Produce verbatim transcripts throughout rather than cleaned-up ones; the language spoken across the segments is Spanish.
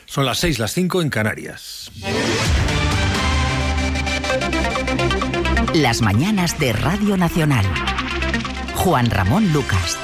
Son las seis, las cinco en Canarias. Las mañanas de Radio Nacional. Juan Ramón Lucas.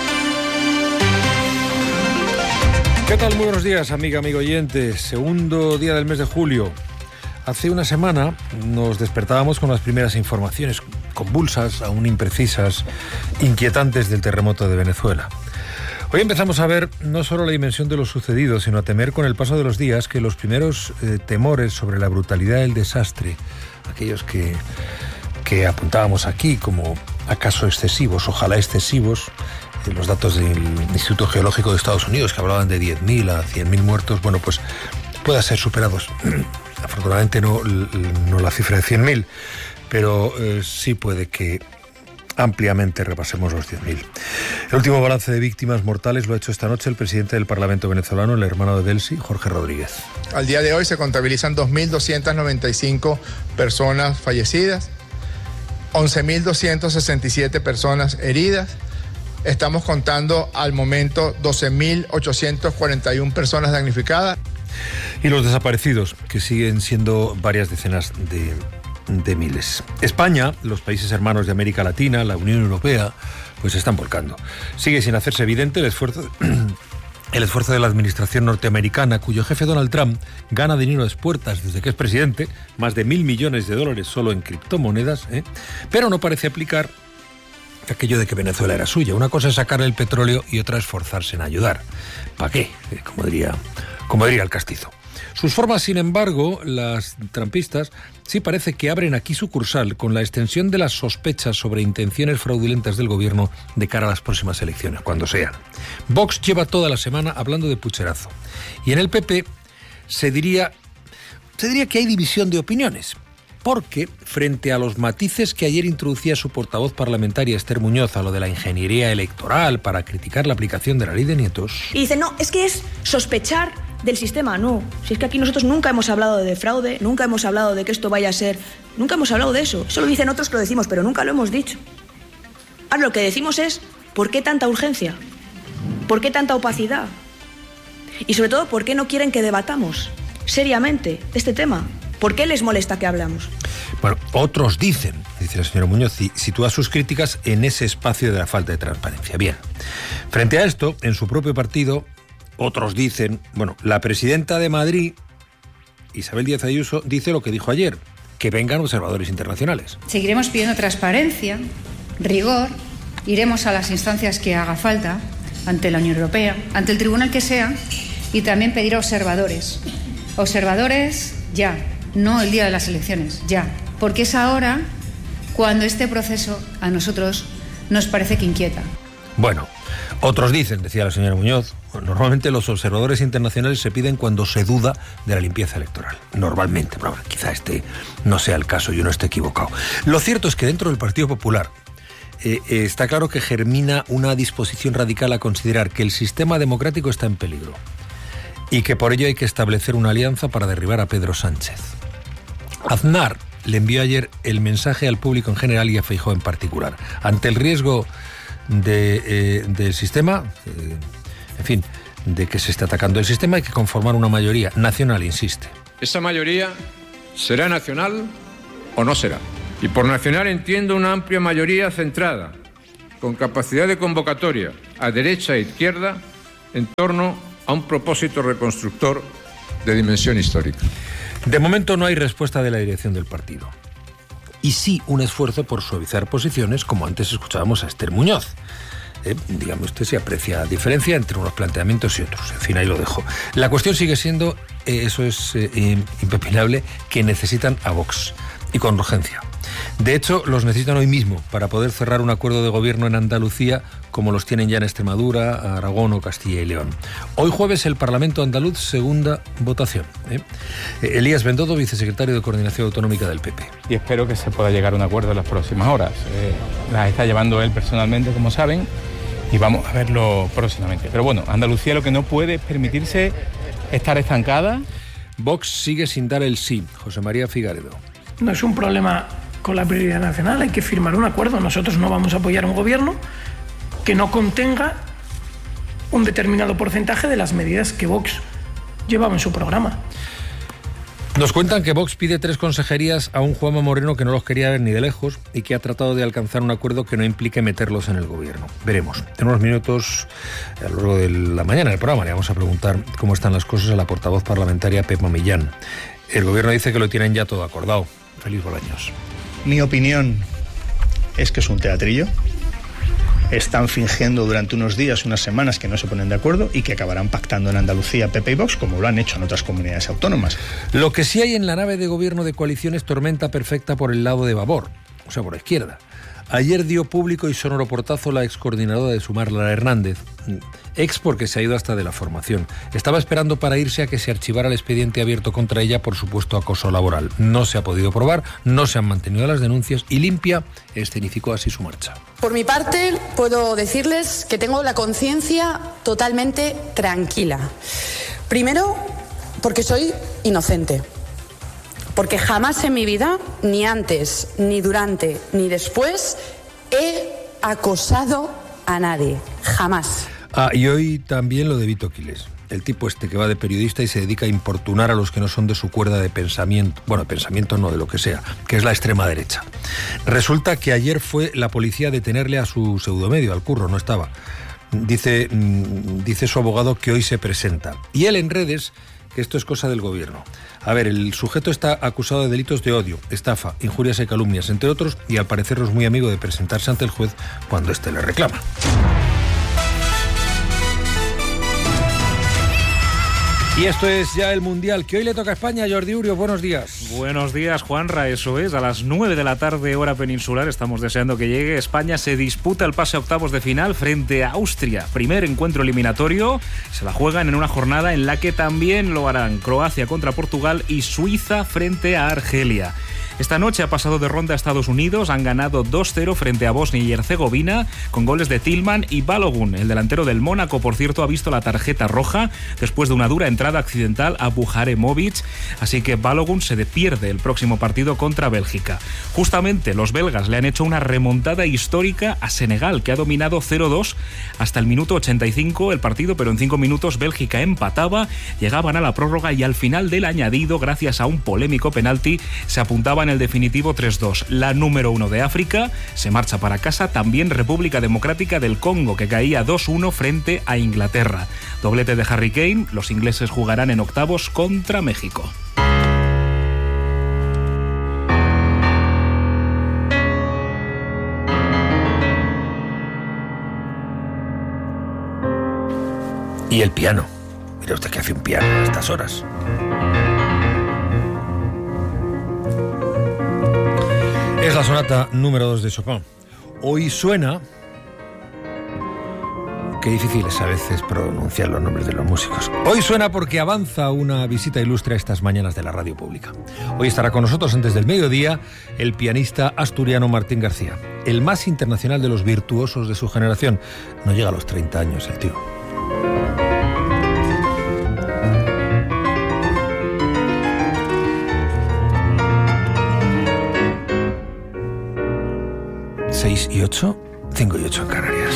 ¿Qué tal? Muy buenos días, amiga, amigo oyente. Segundo día del mes de julio. Hace una semana nos despertábamos con las primeras informaciones convulsas, aún imprecisas, inquietantes del terremoto de Venezuela. Hoy empezamos a ver no solo la dimensión de lo sucedido, sino a temer con el paso de los días que los primeros eh, temores sobre la brutalidad del desastre, aquellos que, que apuntábamos aquí como acaso excesivos, ojalá excesivos, eh, los datos del Instituto Geológico de Estados Unidos que hablaban de diez mil a cien mil muertos, bueno, pues puedan ser superados. Afortunadamente no, no la cifra de cien mil, pero eh, sí puede que ampliamente repasemos los diez mil. El último balance de víctimas mortales lo ha hecho esta noche el presidente del Parlamento venezolano, el hermano de Delcy, Jorge Rodríguez. Al día de hoy se contabilizan dos mil doscientas noventa y cinco personas fallecidas, once mil doscientas sesenta y siete personas heridas. Estamos contando al momento doce mil ochocientas cuarenta y una personas damnificadas. Y los desaparecidos, que siguen siendo varias decenas de de miles. España, los países hermanos de América Latina, la Unión Europea, pues se están volcando. Sigue sin hacerse evidente el esfuerzo, el esfuerzo de la administración norteamericana, cuyo jefe Donald Trump gana dinero a expuertas desde que es presidente, más de mil millones de dólares solo en criptomonedas, ¿eh? Pero no parece aplicar aquello de que Venezuela era suya. Una cosa es sacar el petróleo y otra es forzarse en ayudar. ¿Para qué? Eh, como diría, como diría el castizo. Sus formas, sin embargo, las trampistas, sí parece que abren aquí sucursal con la extensión de las sospechas sobre intenciones fraudulentas del gobierno de cara a las próximas elecciones, cuando sean. Vox lleva toda la semana hablando de pucherazo. Y en el P P se diría, se diría que hay división de opiniones, porque frente a los matices que ayer introducía su portavoz parlamentaria Esther Muñoz a lo de la ingeniería electoral para criticar la aplicación de la ley de nietos... Y dice, no, es que es sospechar del sistema. No, si es que aquí nosotros nunca hemos hablado de fraude, nunca hemos hablado de que esto vaya a ser... Nunca hemos hablado de eso. Eso lo dicen otros que lo decimos, pero nunca lo hemos dicho. Ahora lo que decimos es, ¿por qué tanta urgencia? ¿Por qué tanta opacidad? Y sobre todo, ¿por qué no quieren que debatamos seriamente este tema? ¿Por qué les molesta que hablamos? Bueno, otros dicen, dice la señora Muñoz, y sitúa sus críticas en ese espacio de la falta de transparencia. Bien, frente a esto, en su propio partido, otros dicen, bueno, la presidenta de Madrid, Isabel Díaz Ayuso, dice lo que dijo ayer, que vengan observadores internacionales. Seguiremos pidiendo transparencia, rigor, iremos a las instancias que haga falta, ante la Unión Europea, ante el tribunal que sea, y también pedir observadores. Observadores ya. No el día de las elecciones, ya. Porque es ahora cuando este proceso a nosotros nos parece que inquieta. Bueno, otros dicen, decía la señora Muñoz, normalmente los observadores internacionales se piden cuando se duda de la limpieza electoral. Normalmente, pero quizá este no sea el caso, yo no esté equivocado. Lo cierto es que dentro del Partido Popular eh, eh, está claro que germina una disposición radical a considerar que el sistema democrático está en peligro y que por ello hay que establecer una alianza para derribar a Pedro Sánchez. Aznar le envió ayer el mensaje al público en general y a Feijóo en particular. Ante el riesgo de, eh, del sistema, eh, en fin, de que se está atacando el sistema, hay que conformar una mayoría nacional, insiste. Esa mayoría será nacional o no será. Y por nacional entiendo una amplia mayoría centrada, con capacidad de convocatoria a derecha e izquierda, en torno a un propósito reconstructor de dimensión histórica. De momento no hay respuesta de la dirección del partido. Y sí un esfuerzo por suavizar posiciones, como antes escuchábamos a Esther Muñoz. Eh, digamos usted si aprecia diferencia entre unos planteamientos y otros. En fin, ahí lo dejo. La cuestión sigue siendo, eh, eso es eh, impepinable, que necesitan a Vox. Y con urgencia. De hecho, los necesitan hoy mismo para poder cerrar un acuerdo de gobierno en Andalucía como los tienen ya en Extremadura, Aragón o Castilla y León. Hoy jueves el Parlamento andaluz, segunda votación. ¿eh? Elías Bendodo, vicesecretario de Coordinación Autonómica del P P. Y espero que se pueda llegar a un acuerdo en las próximas horas. Eh, las está llevando él personalmente, como saben, y vamos a verlo próximamente. Pero bueno, Andalucía lo que no puede es permitirse estar estancada. Vox sigue sin dar el sí. José María Figaredo. No es un problema con la prioridad nacional, hay que firmar un acuerdo. Nosotros no vamos a apoyar un gobierno que no contenga un determinado porcentaje de las medidas que Vox llevaba en su programa. Nos cuentan que Vox pide tres consejerías a un Juanma Moreno que no los quería ver ni de lejos y que ha tratado de alcanzar un acuerdo que no implique meterlos en el gobierno. Veremos. En unos minutos, a lo largo de la mañana del programa, le vamos a preguntar cómo están las cosas a la portavoz parlamentaria Pepa Millán. El gobierno dice que lo tienen ya todo acordado. Feliz Bolaños. Mi opinión es que es un teatrillo. Están fingiendo durante unos días, unas semanas, que no se ponen de acuerdo y que acabarán pactando en Andalucía P P y Vox, como lo han hecho en otras comunidades autónomas. Lo que sí hay en la nave de gobierno de coalición es tormenta perfecta por el lado de babor, o sea, por la izquierda. Ayer dio público y sonoro portazo la excoordinadora de Sumar, Lara Hernández, ex porque se ha ido hasta de la formación. Estaba esperando para irse a que se archivara el expediente abierto contra ella por supuesto acoso laboral. No se ha podido probar, no se han mantenido las denuncias y Limpia escenificó así su marcha. Por mi parte, puedo decirles que tengo la conciencia totalmente tranquila. Primero, porque soy inocente. Porque jamás en mi vida, ni antes, ni durante, ni después, he acosado a nadie. Jamás. Ah, y hoy también lo de Vito Quiles, el tipo este que va de periodista y se dedica a importunar a los que no son de su cuerda de pensamiento, bueno, pensamiento no, de lo que sea, que es la extrema derecha. Resulta que ayer fue la policía a detenerle a su pseudomedio, al Curro, no estaba. Dice, dice su abogado que hoy se presenta. Y él en redes, que esto es cosa del gobierno. A ver, el sujeto está acusado de delitos de odio, estafa, injurias y calumnias, entre otros, y al parecer no es muy amigo de presentarse ante el juez cuando éste le reclama. Y esto es ya el Mundial, que hoy le toca a España. Jordi Urio, buenos días. Buenos días, Juanra, eso es. A las nueve de la tarde, hora peninsular, estamos deseando que llegue. España se disputa el pase a octavos de final frente a Austria. Primer encuentro eliminatorio. Se la juegan en una jornada en la que también lo harán Croacia contra Portugal y Suiza frente a Argelia. Esta noche ha pasado de ronda a Estados Unidos, han ganado dos cero frente a Bosnia y Herzegovina con goles de Tillman y Balogun. El delantero del Mónaco, por cierto, ha visto la tarjeta roja después de una dura entrada accidental a Bujaremovic, así que Balogun se pierde el próximo partido contra Bélgica. Justamente los belgas le han hecho una remontada histórica a Senegal, que ha dominado cero dos hasta el minuto ochenta y cinco el partido, pero en cinco minutos Bélgica empataba, llegaban a la prórroga y al final del añadido, gracias a un polémico penalti, se apuntaban el definitivo tres dos. La número uno de África se marcha para casa, también República Democrática del Congo, que caía dos uno frente a Inglaterra. Doblete de Harry Kane, los ingleses jugarán en octavos contra México. Y el piano. Mira usted que hace un piano a estas horas. Es la sonata número dos de Chopin. Hoy suena... Qué difícil es a veces pronunciar los nombres de los músicos. Hoy suena porque avanza una visita ilustre a estas mañanas de la radio pública. Hoy estará con nosotros antes del mediodía el pianista asturiano Martín García, el más internacional de los virtuosos de su generación. No llega a los treinta años el tío. seis y ocho, cinco y ocho en Canarias.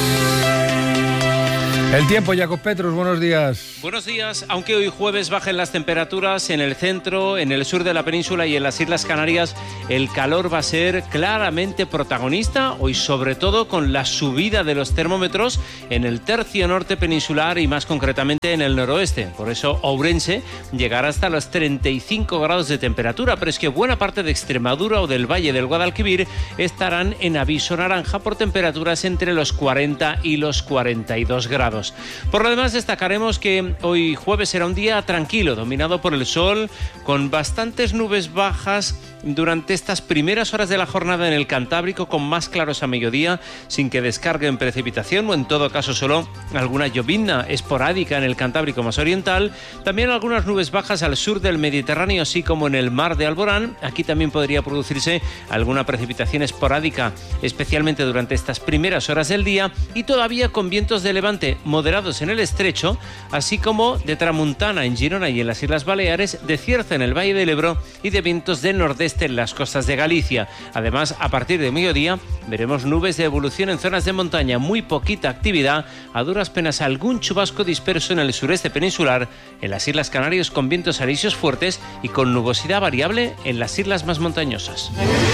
El tiempo, Jacob Petrus, buenos días. Buenos días. Aunque hoy jueves bajen las temperaturas en el centro, en el sur de la península y en las Islas Canarias, el calor va a ser claramente protagonista, hoy sobre todo con la subida de los termómetros en el tercio norte peninsular y más concretamente en el noroeste. Por eso Ourense llegará hasta los treinta y cinco grados de temperatura, pero es que buena parte de Extremadura o del Valle del Guadalquivir estarán en aviso naranja por temperaturas entre los cuarenta y los cuarenta y dos grados. Por lo demás, destacaremos que hoy jueves será un día tranquilo, dominado por el sol, con bastantes nubes bajas durante estas primeras horas de la jornada en el Cantábrico, con más claros a mediodía, sin que descarguen precipitación o en todo caso solo alguna llovizna esporádica en el Cantábrico más oriental. También algunas nubes bajas al sur del Mediterráneo, así como en el mar de Alborán. Aquí también podría producirse alguna precipitación esporádica, especialmente durante estas primeras horas del día, y todavía con vientos de levante moderados en el estrecho, así como de tramuntana en Girona y en las Islas Baleares, de cierza en el Valle del Ebro y de vientos de nordeste sudeste en las costas de Galicia. Además, a partir de mediodía veremos nubes de evolución en zonas de montaña, muy poquita actividad, a duras penas algún chubasco disperso en el sureste peninsular, en las Islas Canarias con vientos alisios fuertes y con nubosidad variable en las islas más montañosas.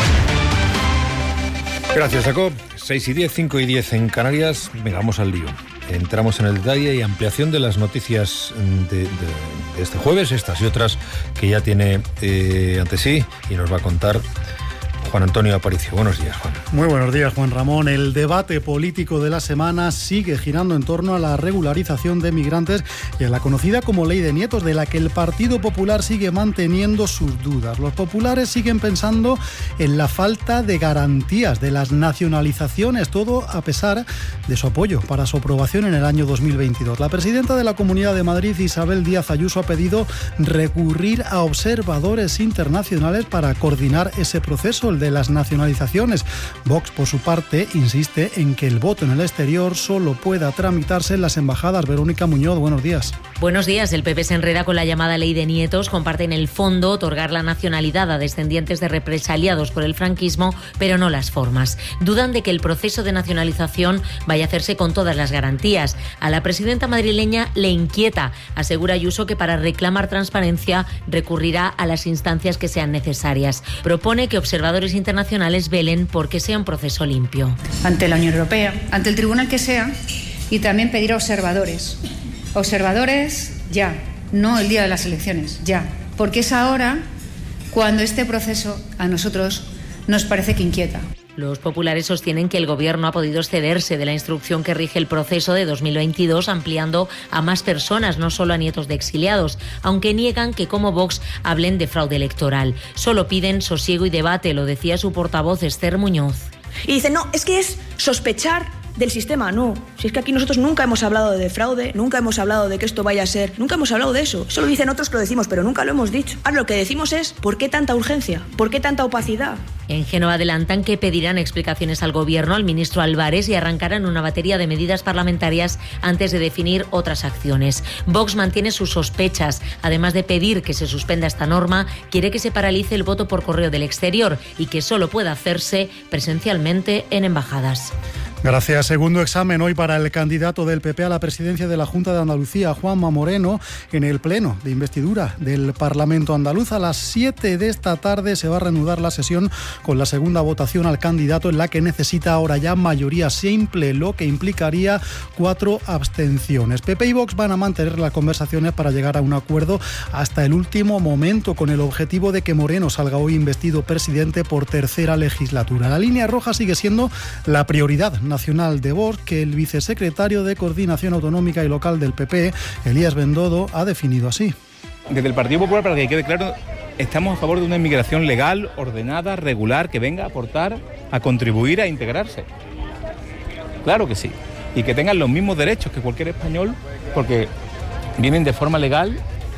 Gracias, Jacob. seis y diez, cinco y diez en Canarias. Venga, vamos al lío. Entramos en el detalle y ampliación de las noticias de, de, de este jueves, estas y otras que ya tiene eh, ante sí y nos va a contar Juan Antonio Aparicio. Buenos días, Juan. Muy buenos días, Juan Ramón. El debate político de la semana sigue girando en torno a la regularización de migrantes y a la conocida como Ley de Nietos, de la que el Partido Popular sigue manteniendo sus dudas. Los populares siguen pensando en la falta de garantías de las nacionalizaciones, todo a pesar de su apoyo para su aprobación en el año dos mil veintidós. La presidenta de la Comunidad de Madrid, Isabel Díaz Ayuso, ha pedido recurrir a observadores internacionales para coordinar ese proceso, el de las nacionalizaciones. Vox, por su parte, insiste en que el voto en el exterior solo pueda tramitarse en las embajadas. Verónica Muñoz, buenos días. Buenos días. El P P se enreda con la llamada Ley de Nietos. Comparten el fondo, otorgar la nacionalidad a descendientes de represaliados por el franquismo, pero no las formas. Dudan de que el proceso de nacionalización vaya a hacerse con todas las garantías. A la presidenta madrileña le inquieta. Asegura Ayuso que para reclamar transparencia recurrirá a las instancias que sean necesarias. Propone que observadores internacionales velen porque sea un proceso limpio. Ante la Unión Europea, ante el tribunal que sea, y también pedir a observadores. Observadores ya, no el día de las elecciones, ya. Porque es ahora cuando este proceso a nosotros nos parece que inquieta. Los populares sostienen que el Gobierno ha podido excederse de la instrucción que rige el proceso de dos mil veintidós, ampliando a más personas, no solo a nietos de exiliados, aunque niegan que como Vox hablen de fraude electoral. Solo piden sosiego y debate, lo decía su portavoz Esther Muñoz. Y dicen, no, es que es sospechar del sistema. No, si es que aquí nosotros nunca hemos hablado de fraude, nunca hemos hablado de que esto vaya a ser, nunca hemos hablado de eso. Eso lo dicen otros que lo decimos, pero nunca lo hemos dicho. Ahora lo que decimos es, ¿por qué tanta urgencia? ¿Por qué tanta opacidad? En Génova adelantan que pedirán explicaciones al Gobierno, al ministro Álvarez, y arrancarán una batería de medidas parlamentarias antes de definir otras acciones. Vox mantiene sus sospechas. Además de pedir que se suspenda esta norma, quiere que se paralice el voto por correo del exterior y que solo pueda hacerse presencialmente en embajadas. Gracias. Segundo examen hoy para el candidato del P P a la presidencia de la Junta de Andalucía, Juanma Moreno, en el pleno de investidura del Parlamento andaluz. A las siete de esta tarde se va a reanudar la sesión con la segunda votación al candidato, en la que necesita ahora ya mayoría simple, lo que implicaría cuatro abstenciones. P P y Vox van a mantener las conversaciones para llegar a un acuerdo hasta el último momento, con el objetivo de que Moreno salga hoy investido presidente por tercera legislatura. La línea roja sigue siendo la prioridad nacional de Vox, que el vicesecretario de Coordinación Autonómica y Local del P P, Elías Bendodo, ha definido así. Desde el Partido Popular, para que quede claro, estamos a favor de una inmigración legal, ordenada, regular, que venga a aportar, a contribuir, a integrarse. Claro que sí. Y que tengan los mismos derechos que cualquier español, porque vienen de forma legal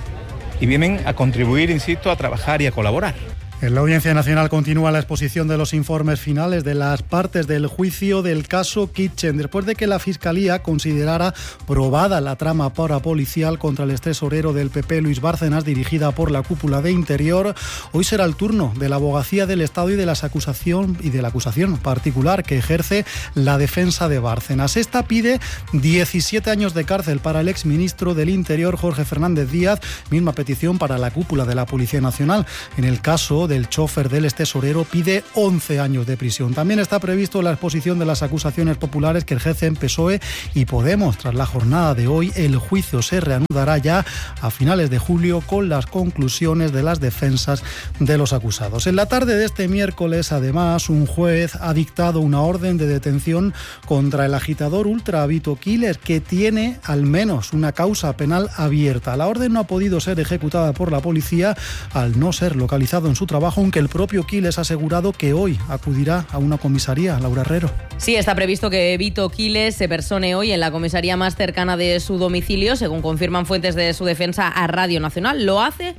y vienen a contribuir, insisto, a trabajar y a colaborar. En la Audiencia Nacional continúa la exposición de los informes finales de las partes del juicio del caso Kitchen, después de que la Fiscalía considerara probada la trama parapolicial contra el extesorero del P P, Luis Bárcenas, dirigida por la cúpula de Interior. Hoy será el turno de la Abogacía del Estado y de las acusación y de la acusación particular que ejerce la defensa de Bárcenas. Esta pide diecisiete años de cárcel para el exministro del Interior, Jorge Fernández Díaz, misma petición para la cúpula de la Policía Nacional. En el caso del chofer del extesorero pide once años de prisión. También está previsto la exposición de las acusaciones populares que ejercen P S O E y Podemos. Tras la jornada de hoy, el juicio se reanudará ya a finales de julio con las conclusiones de las defensas de los acusados. En la tarde de este miércoles, además, un juez ha dictado una orden de detención contra el agitador ultra Vito Quiles, que tiene al menos una causa penal abierta. La orden no ha podido ser ejecutada por la policía al no ser localizado en su trabajo, aunque el propio Quiles ha asegurado que hoy acudirá a una comisaría. Laura Herrero. Sí, está previsto que Vito Quiles se persone hoy en la comisaría más cercana de su domicilio, según confirman fuentes de su defensa a Radio Nacional. Lo hace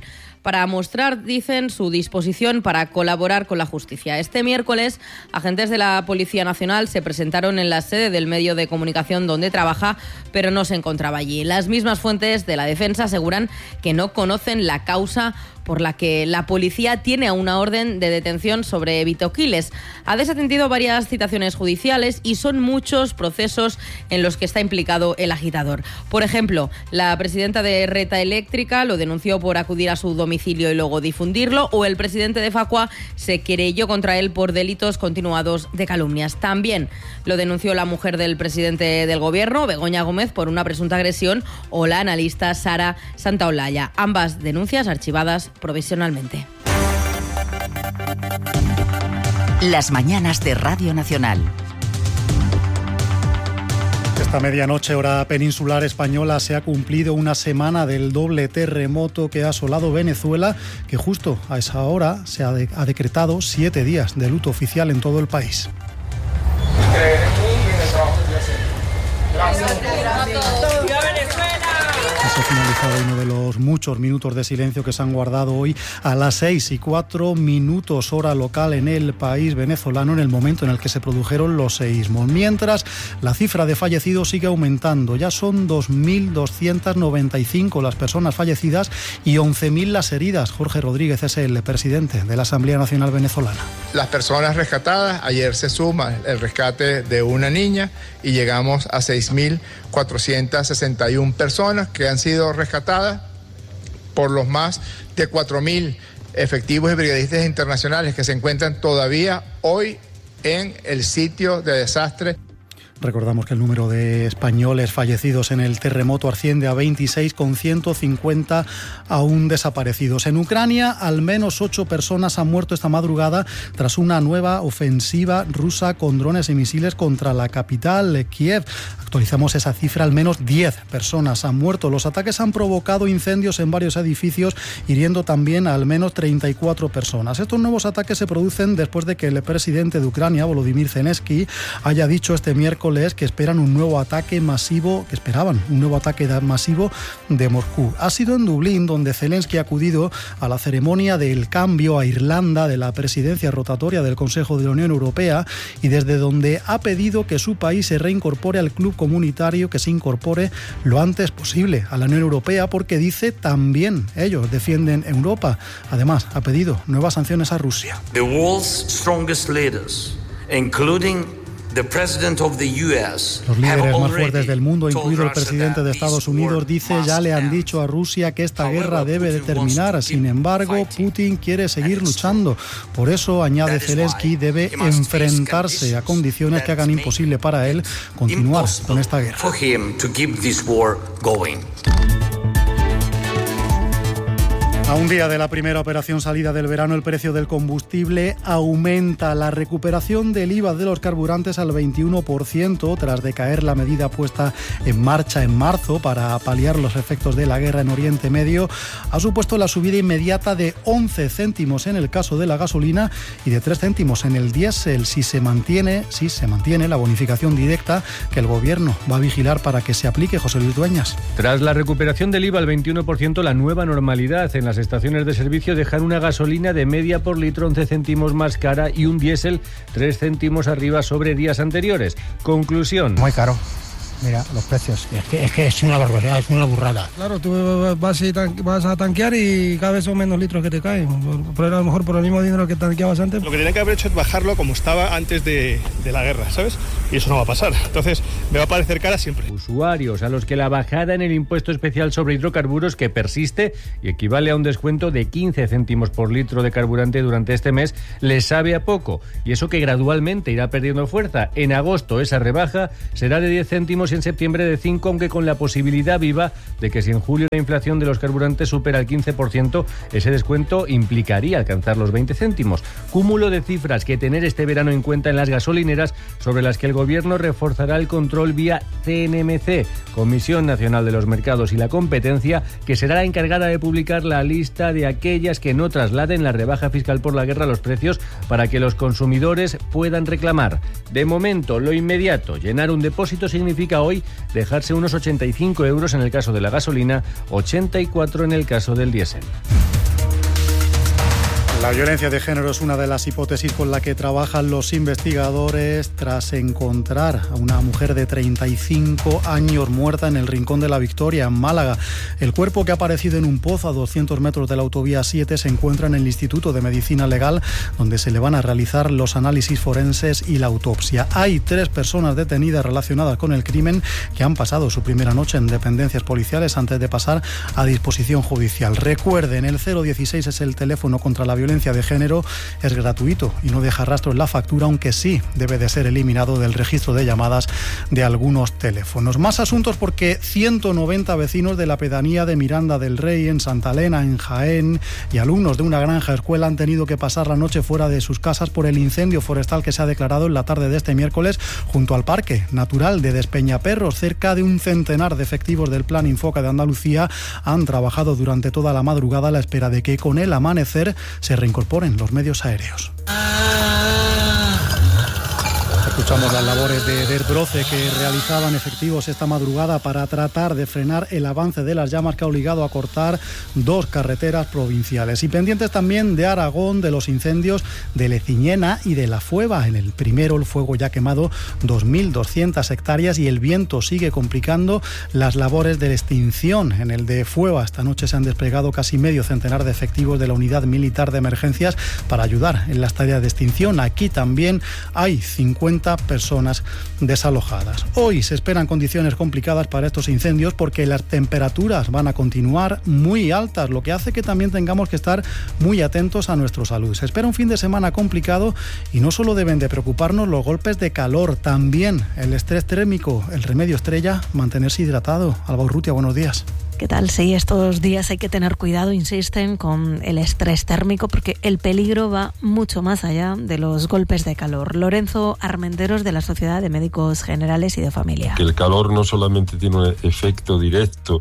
para mostrar, dicen, su disposición para colaborar con la justicia. Este miércoles, agentes de la Policía Nacional se presentaron en la sede del medio de comunicación donde trabaja, pero no se encontraba allí. Las mismas fuentes de la defensa aseguran que no conocen la causa por la que la policía tiene una orden de detención sobre Vito Quiles. Ha desatendido varias citaciones judiciales y son muchos procesos en los que está implicado el agitador. Por ejemplo, la presidenta de Reta Eléctrica lo denunció por acudir a su domicilio y luego difundirlo, o el presidente de Facua se querelló contra él por delitos continuados de calumnias. También lo denunció la mujer del presidente del gobierno, Begoña Gómez, por una presunta agresión, o la analista Sara Santaolalla. Ambas denuncias archivadas provisionalmente. Las mañanas de Radio Nacional. Esta medianoche, hora peninsular española, se ha cumplido una semana del doble terremoto que ha asolado Venezuela, que justo a esa hora se ha, de- ha decretado siete días de luto oficial en todo el país. Se ha finalizado uno de los muchos minutos de silencio que se han guardado hoy a las seis y cuatro minutos hora local en el país venezolano, en el momento en el que se produjeron los seísmos. Mientras, la cifra de fallecidos sigue aumentando. Ya son dos mil doscientas noventa y cinco las personas fallecidas y once mil las heridas. Jorge Rodríguez es el presidente de la Asamblea Nacional Venezolana. Las personas rescatadas, ayer se suma el rescate de una niña y llegamos a seis mil cuatrocientas sesenta y una personas que han sido rescatadas por los más de cuatro mil efectivos y brigadistas internacionales que se encuentran todavía hoy en el sitio de desastre. Recordamos que el número de españoles fallecidos en el terremoto asciende a veintiséis, con ciento cincuenta aún desaparecidos. En Ucrania, al menos ocho personas han muerto esta madrugada tras una nueva ofensiva rusa con drones y misiles contra la capital, Kiev. Actualizamos esa cifra, al menos diez personas han muerto. Los ataques han provocado incendios en varios edificios, hiriendo también a al menos treinta y cuatro personas. Estos nuevos ataques se producen después de que el presidente de Ucrania, Volodymyr Zelensky, haya dicho este miércoles que esperan un nuevo ataque masivo, que esperaban un nuevo ataque masivo de Moscú. Ha sido en Dublín donde Zelensky ha acudido a la ceremonia del cambio a Irlanda de la presidencia rotatoria del Consejo de la Unión Europea, y desde donde ha pedido que su país se reincorpore al club comunitario, que se incorpore lo antes posible a la Unión Europea, porque dice también ellos defienden Europa. Además, ha pedido nuevas sanciones a Rusia. The world's strongest leaders, including the president of the U S, Los líderes más fuertes del mundo, incluido el presidente de Estados Unidos, dice ya le han dicho a Rusia que esta guerra debe de terminar. Sin embargo, Putin quiere seguir luchando. Por eso, añade Zelensky, debe enfrentarse a condiciones que hagan imposible para él continuar con esta guerra. for him to keep this war going. A un día de la primera operación salida del verano, el precio del combustible aumenta. La recuperación del I V A de los carburantes al veintiuno por ciento, tras decaer la medida puesta en marcha en marzo para paliar los efectos de la guerra en Oriente Medio, ha supuesto la subida inmediata de once céntimos en el caso de la gasolina y de tres céntimos en el diésel, si se mantiene, si se mantiene la bonificación directa que el Gobierno va a vigilar para que se aplique. José Luis Dueñas. Tras la recuperación del I V A al veintiuno por ciento, la nueva normalidad en las estaciones de servicio dejan una gasolina de media por litro once céntimos más cara y un diésel tres céntimos arriba sobre días anteriores. Conclusión. Muy caro. Mira, los precios. Es que, es que es una barbaridad, es una burrada. Claro, tú vas, y tan, vas a tanquear y cada vez son menos litros que te caen. Pero a lo mejor por el mismo dinero que tanqueabas antes. Lo que tenían que haber hecho es bajarlo como estaba antes de, de la guerra, ¿sabes? Y eso no va a pasar. Entonces, me va a parecer cara siempre. Usuarios a los que la bajada en el impuesto especial sobre hidrocarburos, que persiste y equivale a un descuento de quince céntimos por litro de carburante durante este mes, les sabe a poco. Y eso que gradualmente irá perdiendo fuerza. En agosto esa rebaja será de diez céntimos y en septiembre de cinco, aunque con la posibilidad viva de que si en julio la inflación de los carburantes supera el quince por ciento, ese descuento implicaría alcanzar los veinte céntimos. Cúmulo de cifras que tener este verano en cuenta en las gasolineras, sobre las que el Gobierno reforzará el control vía C N M C, Comisión Nacional de los Mercados y la Competencia, que será la encargada de publicar la lista de aquellas que no trasladen la rebaja fiscal por la guerra a los precios para que los consumidores puedan reclamar. De momento, lo inmediato, llenar un depósito significa hoy dejarse unos ochenta y cinco euros en el caso de la gasolina, ochenta y cuatro en el caso del diésel. La violencia de género es una de las hipótesis con la que trabajan los investigadores tras encontrar a una mujer de treinta y cinco años muerta en el Rincón de la Victoria, en Málaga. El cuerpo, que ha aparecido en un pozo a doscientos metros de la autovía siete, se encuentra en el Instituto de Medicina Legal, donde se le van a realizar los análisis forenses y la autopsia. Hay tres personas detenidas relacionadas con el crimen que han pasado su primera noche en dependencias policiales antes de pasar a disposición judicial. Recuerden, el cero dieciséis es el teléfono contra la violencia de género, es gratuito y no deja rastro en la factura, aunque sí debe de ser eliminado del registro de llamadas de algunos teléfonos. Más asuntos, porque ciento noventa vecinos de la pedanía de Miranda del Rey, en Santa Elena, en Jaén, y alumnos de una granja escuela han tenido que pasar la noche fuera de sus casas por el incendio forestal que se ha declarado en la tarde de este miércoles junto al Parque Natural de Despeñaperros. Cerca de un centenar de efectivos del Plan Infoca de Andalucía han trabajado durante toda la madrugada a la espera de que con el amanecer se reincorporen los medios aéreos. Escuchamos las labores de Desbroce, que realizaban efectivos esta madrugada para tratar de frenar el avance de las llamas que ha obligado a cortar dos carreteras provinciales. Y pendientes también de Aragón, de los incendios de Leciñena y de La Fueva. En el primero, el fuego ya ha quemado dos mil doscientas hectáreas y el viento sigue complicando las labores de extinción. En el de Fueva, esta noche se han desplegado casi medio centenar de efectivos de la Unidad Militar de Emergencias para ayudar en las tareas de extinción. Aquí también hay cincuenta personas desalojadas. Hoy se esperan condiciones complicadas para estos incendios porque las temperaturas van a continuar muy altas, lo que hace que también tengamos que estar muy atentos a nuestra salud. Se espera un fin de semana complicado y no solo deben de preocuparnos los golpes de calor, también el estrés térmico. El remedio estrella, mantenerse hidratado. Alba Urrutia, buenos días. ¿Qué tal? Sí, estos días hay que tener cuidado, insisten, con el estrés térmico, porque el peligro va mucho más allá de los golpes de calor. Lorenzo Armenteros, de la Sociedad de Médicos Generales y de Familia. Que el calor no solamente tiene un efecto directo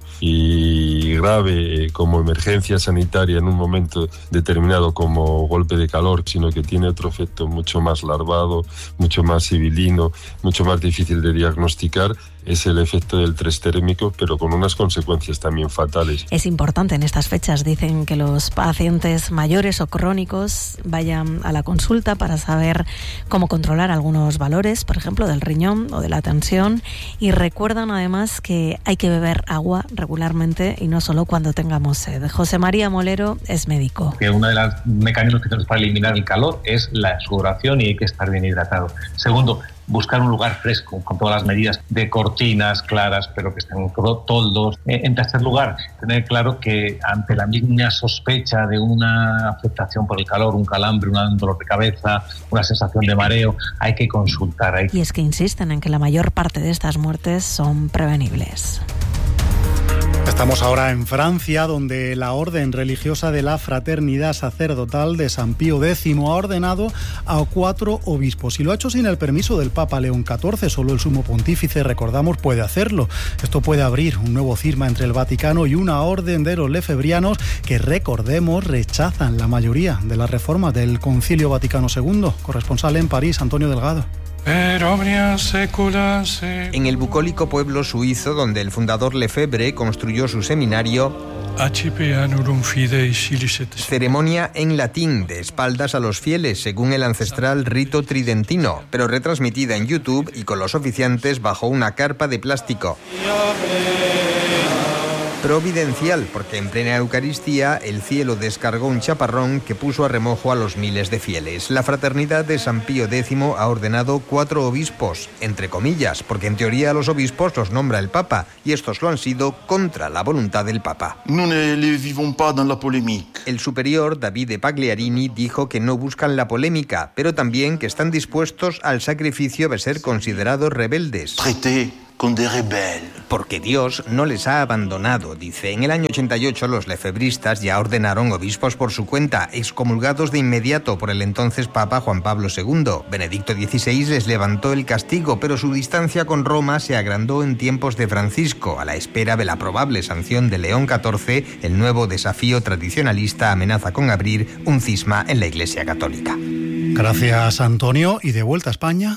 y grave como emergencia sanitaria en un momento determinado como golpe de calor, sino que tiene otro efecto mucho más larvado, mucho más sibilino, mucho más difícil de diagnosticar. Es el efecto del estrés térmico, pero con unas consecuencias también fatales. Es importante en estas fechas, dicen, que los pacientes mayores o crónicos vayan a la consulta para saber cómo controlar algunos valores, por ejemplo, del riñón o de la tensión, y recuerdan además que hay que beber agua regularmente y no solo cuando tengamos sed. José María Molero es médico. Que uno de los mecanismos que tenemos para eliminar el calor es la sudoración y hay que estar bien hidratado. Segundo, buscar un lugar fresco, con todas las medidas de cortinas claras, pero que estén toldos. En tercer lugar, tener claro que ante la mínima sospecha de una afectación por el calor, un calambre, un dolor de cabeza, una sensación de mareo, hay que consultar. Hay... Y es que insisten en que la mayor parte de estas muertes son prevenibles. Estamos ahora en Francia, donde la Orden Religiosa de la Fraternidad Sacerdotal de San Pío X ha ordenado a cuatro obispos y lo ha hecho sin el permiso del Papa León catorce. Solo el Sumo Pontífice, recordamos, puede hacerlo. Esto puede abrir un nuevo cisma entre el Vaticano y una orden de los lefebrianos que, recordemos, rechazan la mayoría de las reformas del Concilio Vaticano segundo. Corresponsal en París, Antonio Delgado. En el bucólico pueblo suizo donde el fundador Lefebvre construyó su seminario, ceremonia en latín de espaldas a los fieles según el ancestral rito tridentino, pero retransmitida en YouTube y con los oficiantes bajo una carpa de plástico. Providencial, porque en plena Eucaristía el cielo descargó un chaparrón que puso a remojo a los miles de fieles. La Fraternidad de San Pío X ha ordenado cuatro obispos, entre comillas, porque en teoría los obispos los nombra el Papa, y estos lo han sido contra la voluntad del Papa. El superior David de Pagliarini dijo que no buscan la polémica, pero también que están dispuestos al sacrificio de ser considerados rebeldes. Porque Dios no les ha abandonado, dice. En el año ochenta y ocho los lefebristas ya ordenaron obispos por su cuenta, excomulgados de inmediato por el entonces Papa Juan Pablo segundo. Benedicto dieciséis les levantó el castigo, pero su distancia con Roma se agrandó en tiempos de Francisco. A la espera de la probable sanción de León catorce, el nuevo desafío tradicionalista amenaza con abrir un cisma en la Iglesia Católica. Gracias, Antonio. Y de vuelta a España.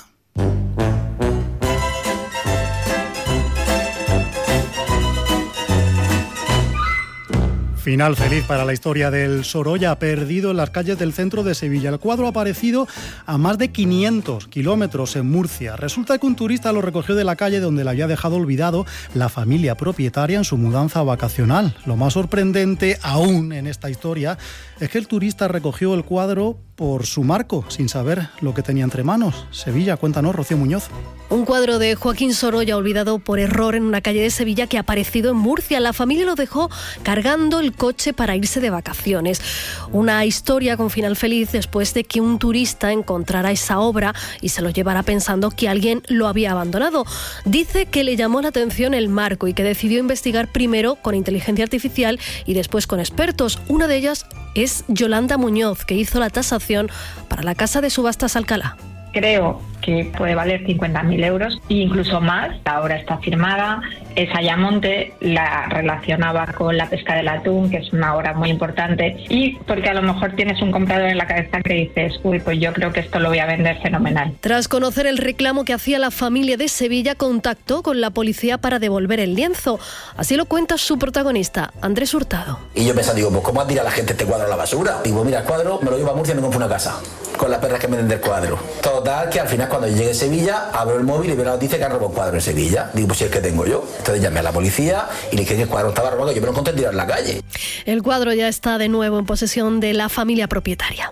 Final feliz para la historia del Sorolla, perdido en las calles del centro de Sevilla. El cuadro ha aparecido a más de quinientos kilómetros en Murcia. Resulta que un turista lo recogió de la calle donde le había dejado olvidado la familia propietaria en su mudanza vacacional. Lo más sorprendente aún en esta historia es que el turista recogió el cuadro por su marco, sin saber lo que tenía entre manos. Sevilla, cuéntanos, Rocío Muñoz. Un cuadro de Joaquín Sorolla olvidado por error en una calle de Sevilla que ha aparecido en Murcia. La familia lo dejó cargando el coche para irse de vacaciones. Una historia con final feliz después de que un turista encontrara esa obra y se lo llevara pensando que alguien lo había abandonado. Dice que le llamó la atención el marco y que decidió investigar primero con inteligencia artificial y después con expertos. Una de ellas es Yolanda Muñoz, que hizo la tasación para la casa de subastas Alcalá. Creo que puede valer cincuenta mil euros e incluso más. La obra está firmada. Esa Ayamonte la relacionaba con la pesca del atún, que es una obra muy importante, y porque a lo mejor tienes un comprador en la cabeza que dices, uy, pues yo creo que esto lo voy a vender fenomenal. Tras conocer el reclamo que hacía la familia de Sevilla, contactó con la policía para devolver el lienzo. Así lo cuenta su protagonista, Andrés Hurtado. Y yo pensaba, digo, pues ¿cómo tira la gente este cuadro a la basura? Digo, mira, el cuadro me lo llevo a Murcia y me compro una casa, con las perras que me den del cuadro. Total, que al final cuando llegue a Sevilla, abro el móvil y veo la noticia que han robado un cuadro en Sevilla. Digo, pues si es que tengo yo. Entonces llamé a la policía y le dije que el cuadro estaba robado, yo me lo encontré tirado en la calle. El cuadro ya está de nuevo en posesión de la familia propietaria.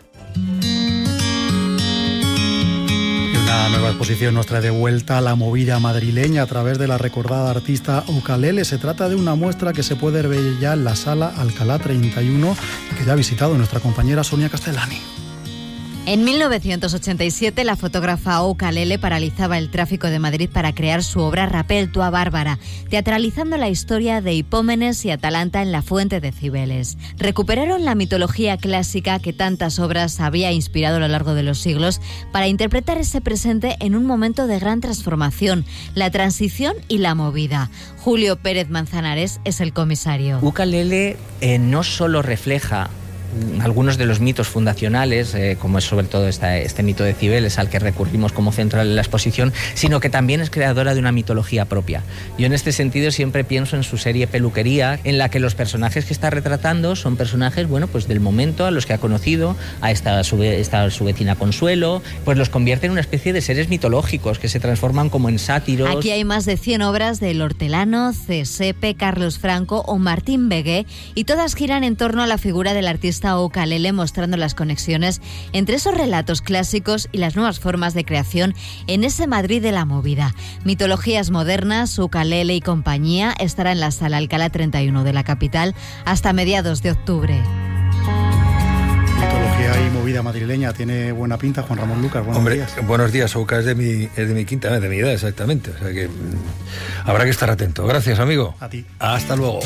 Una nueva exposición nos trae de vuelta la movida madrileña a través de la recordada artista Ukalele. Se trata de una muestra que se puede ver ya en la sala Alcalá treinta y uno y que ya ha visitado nuestra compañera Sonia Castellani. En mil novecientos ochenta y siete, la fotógrafa Ukalele paralizaba el tráfico de Madrid para crear su obra Rapel, tua Bárbara, teatralizando la historia de Hipómenes y Atalanta en la fuente de Cibeles. Recuperaron la mitología clásica que tantas obras había inspirado a lo largo de los siglos para interpretar ese presente en un momento de gran transformación, la transición y la movida. Julio Pérez Manzanares es el comisario. Ukalele eh, no solo refleja algunos de los mitos fundacionales, eh, como es sobre todo esta, este mito de Cibeles al que recurrimos como central en la exposición, sino que también es creadora de una mitología propia. Yo en este sentido siempre pienso en su serie Peluquería, en la que los personajes que está retratando son personajes, bueno, pues del momento, a los que ha conocido, a esta su, esta, su vecina Consuelo, pues los convierte en una especie de seres mitológicos que se transforman como en sátiros. Aquí hay más de cien obras del Hortelano, Cesepe, Carlos Franco o Martín Begué, y todas giran en torno a la figura del artista Ukalele, mostrando las conexiones entre esos relatos clásicos y las nuevas formas de creación en ese Madrid de la movida. Mitologías modernas, Ukalele y compañía estará en la sala Alcalá treinta y uno de la capital hasta mediados de octubre. Mitología y movida madrileña tiene buena pinta. Juan Ramón Lucas, buenos Hombre, días. Buenos días, Uca es de mi, es de mi quinta, de mi edad exactamente. O sea que mmm, habrá que estar atento. Gracias, amigo. A ti. Hasta luego.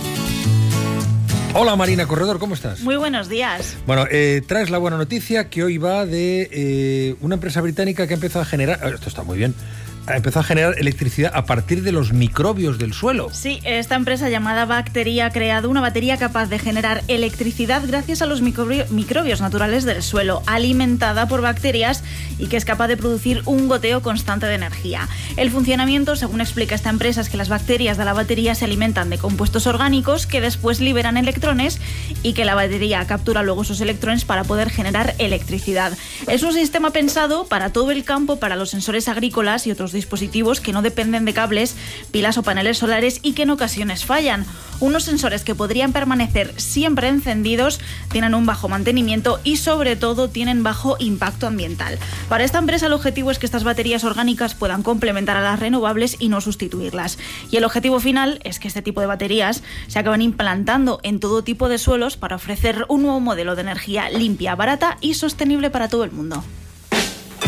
Hola Marina Corredor, ¿cómo estás? Muy buenos días. Bueno, eh, traes la buena noticia que hoy va de eh, una empresa británica que ha empezado a generar, esto está muy bien, ha empezado a generar electricidad a partir de los microbios del suelo. Sí, esta empresa llamada Bacteria ha creado una batería capaz de generar electricidad gracias a los microbio- microbios naturales del suelo, alimentada por bacterias y que es capaz de producir un goteo constante de energía. El funcionamiento, según explica esta empresa, es que las bacterias de la batería se alimentan de compuestos orgánicos que después liberan electrones y que la batería captura luego esos electrones para poder generar electricidad. Es un sistema pensado para todo el campo, para los sensores agrícolas y otros dispositivos que no dependen de cables, pilas o paneles solares y que en ocasiones fallan. Unos sensores que podrían permanecer siempre encendidos, tienen un bajo mantenimiento y sobre todo tienen bajo impacto ambiental. Para esta empresa el objetivo es que estas baterías orgánicas puedan complementar a las renovables y no sustituirlas. Y el objetivo final es que este tipo de baterías se acaben implantando en todo tipo de suelos para ofrecer un nuevo modelo de energía limpia, barata y sostenible para todo el mundo.